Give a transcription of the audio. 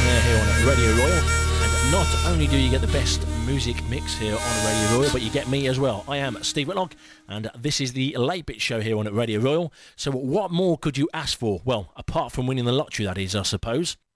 there here on Radio Royal. And not only do you get the best music mix here on Radio Royal, but you get me as well. I am Steve Whitlock, and this is the Late Bit Show here on Radio Royal. So what more could you ask for? Well, apart from winning the lottery, that is, I suppose.